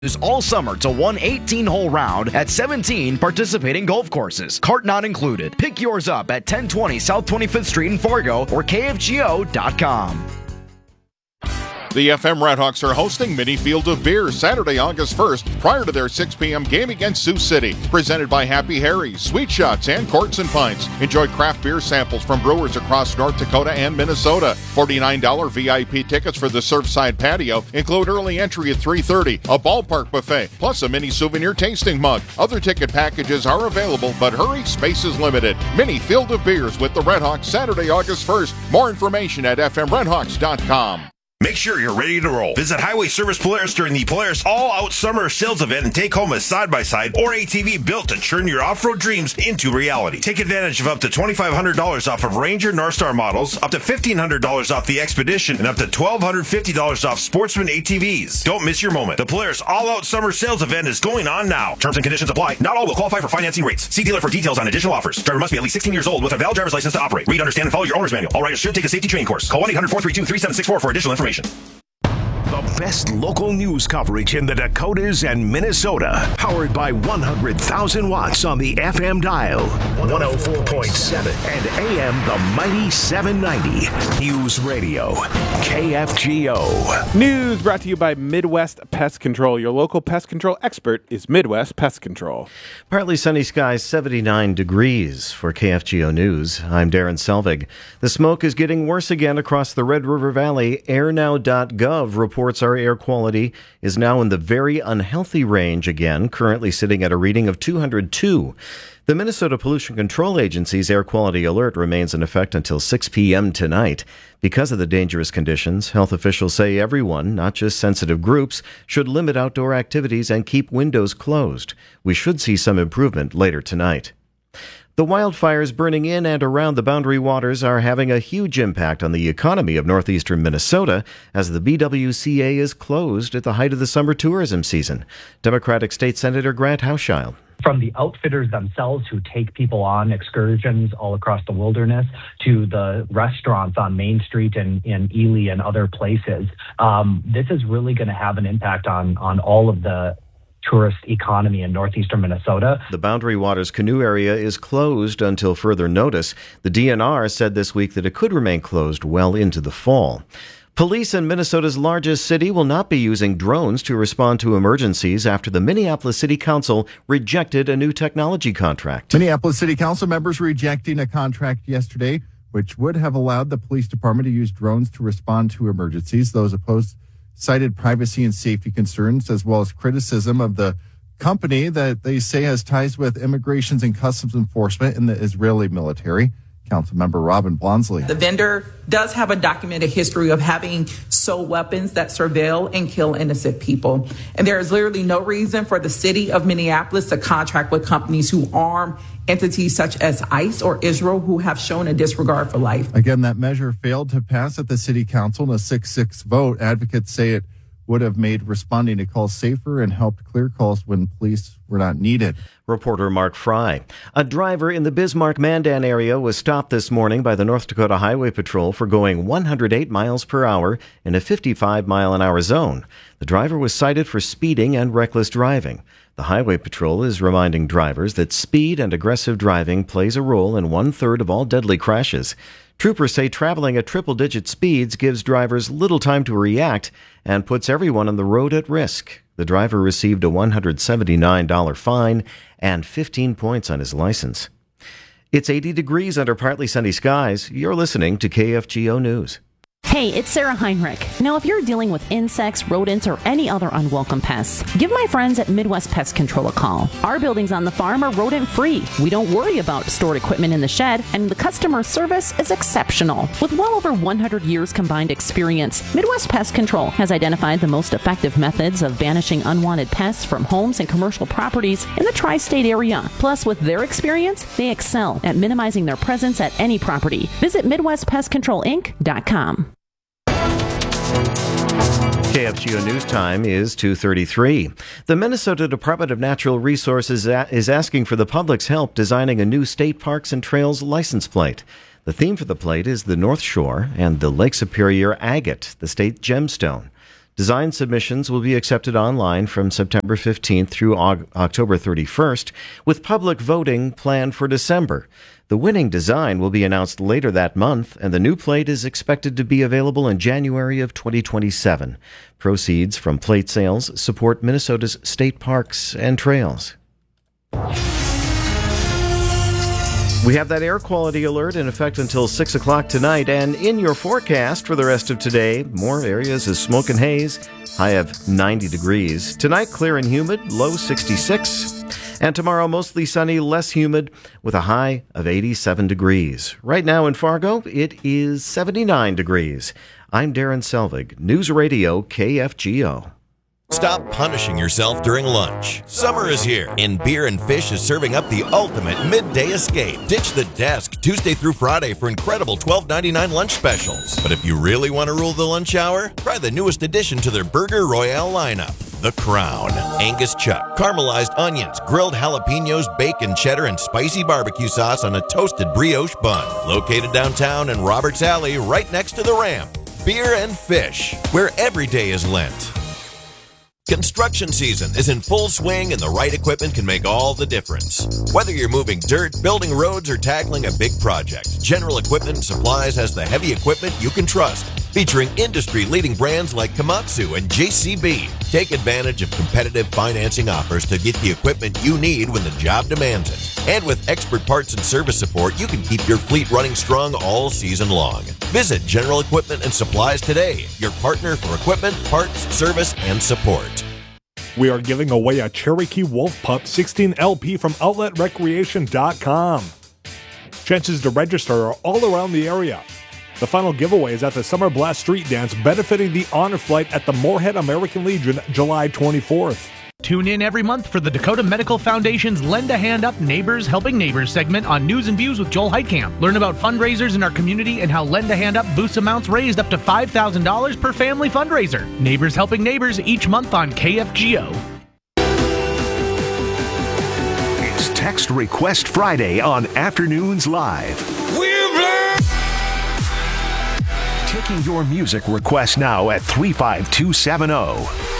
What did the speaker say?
all summer to one 18-hole round at 17 participating golf courses. Cart not included. Pick yours up at 1020 South 25th Street in Fargo or KFGO.com. The FM Redhawks are hosting Mini Field of Beer Saturday, August 1st, prior to their 6 p.m. game against Sioux City. Presented by Happy Harry's, Sweet Shots, and Courts and Pints. Enjoy craft beer samples from brewers across North Dakota and Minnesota. $49 VIP tickets for the Surfside Patio include early entry at 3:30, a ballpark buffet, plus a mini souvenir tasting mug. Other ticket packages are available, but hurry, space is limited. Mini Field of Beers with the Redhawks Saturday, August 1st. More information at fmredhawks.com. Make sure you're ready to roll. Visit Highway Service Polaris during the Polaris All-Out Summer Sales Event and take home a side-by-side or ATV built to turn your off-road dreams into reality. Take advantage of up to $2,500 off of Ranger Northstar models, up to $1,500 off the Expedition, and up to $1,250 off Sportsman ATVs. Don't miss your moment. The Polaris All-Out Summer Sales Event is going on now. Terms and conditions apply. Not all will qualify for financing rates. See dealer for details on additional offers. Driver must be at least 16 years old with a valid driver's license to operate. Read, understand, and follow your owner's manual. All riders should take a safety training course. Call 1-800-432-3764 for additional information. The best local news coverage in the Dakotas and Minnesota. Powered by 100,000 watts on the FM dial. 104.7 and AM the mighty 790. News Radio. KFGO. News brought to you by Midwest Pest Control. Your local pest control expert is Midwest Pest Control. Partly sunny skies, 79 degrees for KFGO News. I'm Darren Selvig. The smoke is getting worse again across the Red River Valley. AirNow.gov reports our air quality is now in the very unhealthy range again, currently sitting at a reading of 202. The Minnesota Pollution Control Agency's air quality alert remains in effect until 6 p.m. tonight. Because of the dangerous conditions, health officials say everyone, not just sensitive groups, should limit outdoor activities and keep windows closed. We should see some improvement later tonight. The wildfires burning in and around the Boundary Waters are having a huge impact on the economy of northeastern Minnesota as the BWCA is closed at the height of the summer tourism season. Democratic State Senator Grant Hauschild. From the outfitters themselves who take people on excursions all across the wilderness to the restaurants on Main Street in Ely and other places, this is really going to have an impact on all of the tourist economy in northeastern Minnesota. The Boundary Waters canoe area is closed until further notice. The DNR said this week that it could remain closed well into the fall. Police in Minnesota's largest city will not be using drones to respond to emergencies after the Minneapolis City Council rejected a new technology contract. Minneapolis City Council members rejecting a contract yesterday, which would have allowed the police department to use drones to respond to emergencies. Those opposed cited privacy and safety concerns, as well as criticism of the company that they say has ties with immigrations and customs enforcement in the Israeli military. Councilmember Robin Blonsley. The vendor does have a documented history of having sold weapons that surveil and kill innocent people. And there is literally no reason for the city of Minneapolis to contract with companies who arm entities such as ICE or Israel, who have shown a disregard for life. Again, that measure failed to pass at the city council in a 6-6 vote. Advocates say it would have made responding to calls safer and helped clear calls when police were not needed. Reporter Mark Fry. A driver in the Bismarck-Mandan area was stopped this morning by the North Dakota Highway Patrol for going 108 miles per hour in a 55-mile-an-hour zone. The driver was cited for speeding and reckless driving. The Highway Patrol is reminding drivers that speed and aggressive driving plays a role in 1/3 of all deadly crashes. Troopers say traveling at triple-digit speeds gives drivers little time to react and puts everyone on the road at risk. The driver received a $179 fine and 15 points on his license. It's 80 degrees under partly sunny skies. You're listening to KFGO News. Hey, it's Sarah Heinrich. Now, if you're dealing with insects, rodents, or any other unwelcome pests, give my friends at Midwest Pest Control a call. Our buildings on the farm are rodent-free. We don't worry about stored equipment in the shed, and the customer service is exceptional. With well over 100 years combined experience, Midwest Pest Control has identified the most effective methods of banishing unwanted pests from homes and commercial properties in the tri-state area. Plus, with their experience, they excel at minimizing their presence at any property. Visit MidwestPestControlInc.com. KFGO News Time is 2:33. The Minnesota Department of Natural Resources is asking for the public's help designing a new state parks and trails license plate. The theme for the plate is the North Shore and the Lake Superior agate, the state gemstone. Design submissions will be accepted online from September 15th through October 31st, with public voting planned for December. The winning design will be announced later that month, and the new plate is expected to be available in January of 2027. Proceeds from plate sales support Minnesota's state parks and trails. We have that air quality alert in effect until 6 o'clock tonight, and in your forecast for the rest of today, more areas of smoke and haze, high of 90 degrees. Tonight, clear and humid, low 66. And tomorrow, mostly sunny, less humid, with a high of 87 degrees. Right now in Fargo, it is 79 degrees. I'm Darren Selvig, News Radio KFGO. Stop punishing yourself during lunch. Summer is here, and Beer and Fish is serving up the ultimate midday escape. Ditch the desk Tuesday through Friday for incredible $12.99 lunch specials. But if you really want to rule the lunch hour, try the newest addition to their Burger Royale lineup. The Crown. Angus chuck, caramelized onions, grilled jalapenos, bacon, cheddar, and spicy barbecue sauce on a toasted brioche bun. Located downtown in Roberts Alley, right next to the ramp. Beer and Fish, where every day is Lent. Construction season is in full swing, and the right equipment can make all the difference. Whether you're moving dirt, building roads, or tackling a big project, General Equipment and Supplies has the heavy equipment you can trust. Featuring industry-leading brands like Komatsu and JCB. Take advantage of competitive financing offers to get the equipment you need when the job demands it. And with expert parts and service support, you can keep your fleet running strong all season long. Visit General Equipment and Supplies today, your partner for equipment, parts, service, and support. We are giving away a Cherokee Wolf Pup 16 LP from OutletRecreation.com. Chances to register are all around the area. The final giveaway is at the Summer Blast Street Dance, benefiting the Honor Flight at the Moorhead American Legion, July 24th. Tune in every month for the Dakota Medical Foundation's Lend a Hand Up Neighbors Helping Neighbors segment on News and Views with Joel Heitkamp. Learn about fundraisers in our community and how Lend a Hand Up boosts amounts raised up to $5,000 per family fundraiser. Neighbors Helping Neighbors each month on KFGO. It's Text Request Friday on Afternoons Live. Taking your music requests now at 35270.